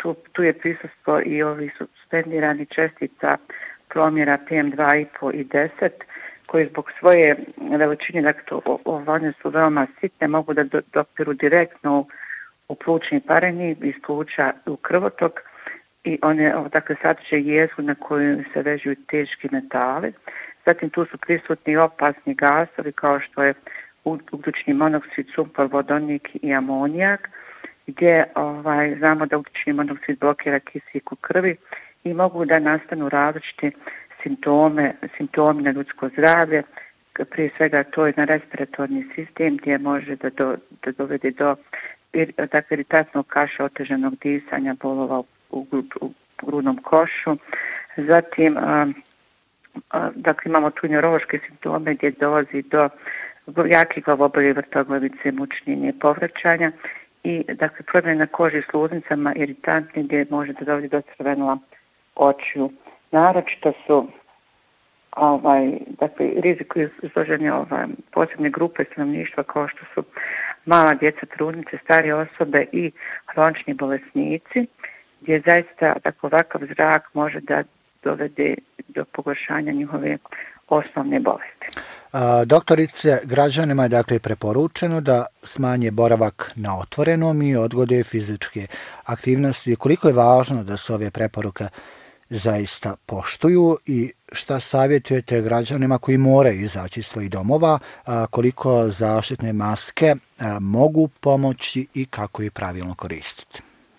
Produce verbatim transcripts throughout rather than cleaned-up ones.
tu, tu je prisustvo i ovih suspendiranih čestica promjera P M dva i pet i deset, koji zbog svoje veličine, dakle, to, one su veoma sitne, mogu da do, dopiru direktno u, u plućni parenjik, iz pluća u krvotok i one, dakle, sadrže jezgu na koju se vežuju teški metali. Zatim tu su prisutni opasni gasovi kao što je ugljični monoksid, sumpor, vodonik i amonijak, gdje ovaj, znamo da ugljični monoksid blokira kisik u krvi i mogu da nastanu različite simptome, simptomi na ljudsko zdravlje. Prije svega to je na respiratorni sistem gdje može da, do, da dovede do dakle, iritantnog kaša, oteženog disanja, bolova u, u, u grudnom košu. Zatim a, a, dakle, imamo tu neurološke simptome gdje dolazi do jakih glavobolje, vrtoglavice, mučnjenja i povraćanja i dakle, promjene na koži s sluznicama iritantni gdje može da dovede do crvenila očiju. Naročito su ovaj, dakle, riziku izloženja ovaj, posebne grupe stanovništva kao što su mala djeca, trudnice, starije osobe i hronični bolesnici, gdje zaista dakle, ovakav zrak može da dovede do pogoršanja njihove osnovne bolesti. A, doktorice, građanima je dakle preporučeno da smanje boravak na otvorenom i odgode fizičke aktivnosti. Koliko je važno da se ove preporuke zaista poštuju i šta savjetujete građanima koji moraju izaći iz svojih domova, a, koliko zaštitne maske a, mogu pomoći i kako ih pravilno koristiti?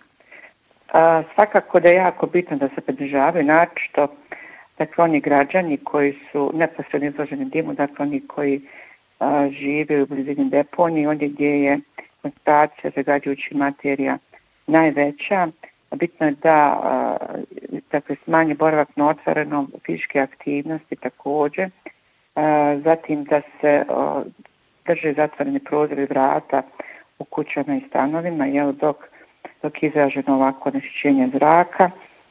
A, svakako da je jako bitno da se pridržavaju, naročito dakle oni građani koji su neposredno izloženi dimu, dakle oni koji a, žive u blizini deponije, ondje gdje je koncentracija zagađujućih materija najveća. Bitno je da dakle, smanje boravak na otvorenom, fizičke aktivnosti također, zatim da se drže zatvoreni prozori i vrata u kućama i stanovima, jel, dok, dok je izraženo ovako onečišćenje zraka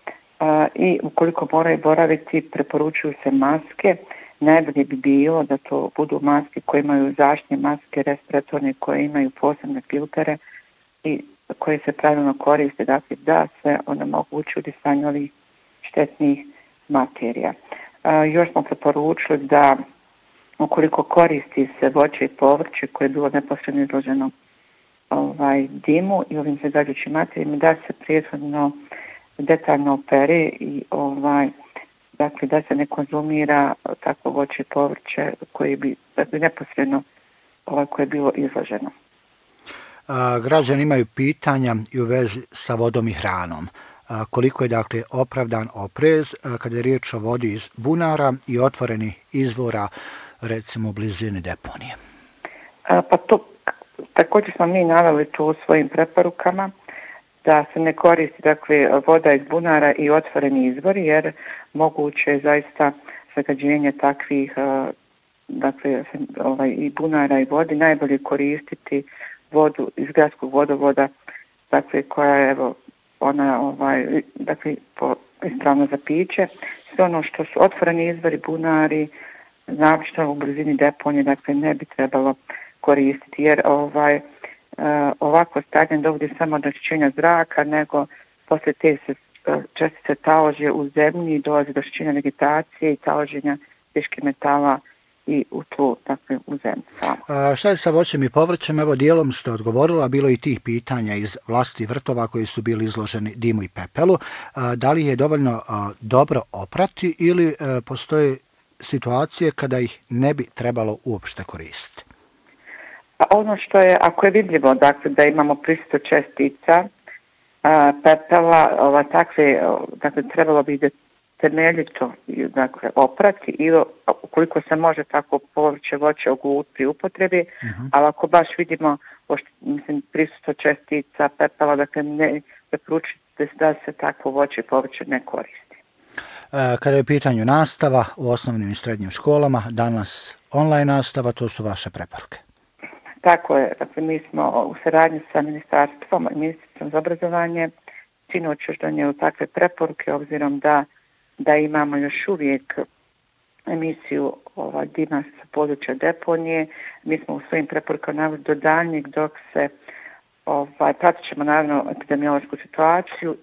i ukoliko moraju boraviti, preporučuju se maske. Najbolje bi bilo da to budu maske koje imaju zaštitne maske, respiratorne, koje imaju posebne filtere i koje se pravilno koriste, dakle da se onemogući udisanje ovih štetnih materija. A, još smo preporučili da ukoliko koristi se voće i povrće koje je bilo neposredno izloženo ovaj, dimu i ovim zagađujućim materijama, da se prethodno detaljno opere i ovaj, dakle da se ne konzumira takvo voće i povrće koje bi dakle, neposredno ovaj, koje je bilo izloženo. A, građani imaju pitanja i u vezi sa vodom i hranom. A, koliko je dakle opravdan oprez a, kada je riječ o vodi iz bunara i otvorenih izvora, recimo u blizini deponije? A, pa to također smo mi naveli tu u svojim preporukama da se ne koristi dakle voda iz bunara i otvoreni izvori jer moguće je zaista zagađenje takvih a, dakle ovaj, i bunara i vodi. Najbolje koristiti vodu iz gradskog vodovoda, dakle koja je evo ona ovaj dakle po ispravno za piće. Sve ono što su otvoreni izvori, bunari, naročito u blizini deponije, dakle ne bi trebalo koristiti jer ovaj uh, ovako stanje dovodi samo do onečišćenja zraka, nego poslije te se čestice talože u zemlji, dolazi do onečišćenja vegetacije i taloženja teških metala i u tlu, dakle u zemlji. A šta je sa voćem i povrćem? Evo dijelom ste odgovorila, bilo i tih pitanja iz vlasti vrtova koji su bili izloženi dimu i pepelu. A, da li je dovoljno a, dobro oprati ili a, postoje situacije kada ih ne bi trebalo uopšte koristiti? A ono što je, ako je vidljivo, dakle da imamo prisustvo čestica a, pepela, ova, takve, dakle trebalo bi da temeljito dakle, oprati ili ukoliko se može tako povrće, voće ogluti pri upotrebi, uh-huh. ali ako baš vidimo pošto, mislim, prisustvo čestica, pepela, dakle ne preporučite da se takvo voće i povrće ne koristi. E, kada je u pitanju nastava u osnovnim i srednjim školama, danas online nastava, to su vaše preporuke? Tako je, dakle mi smo u saradnji sa ministarstvom i ministarstvom za obrazovanje sinoć još donijeli takve preporuke obzirom da da imamo još uvijek emisiju ovaj, dima sa područja deponije. Mi smo u svojim preporukama naveli do daljnjeg dok se ovaj, pratit ćemo naravno epidemiološku situaciju